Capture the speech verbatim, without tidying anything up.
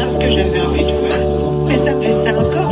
ce que j'avais envie de voir. Mais ça me fait ça encore.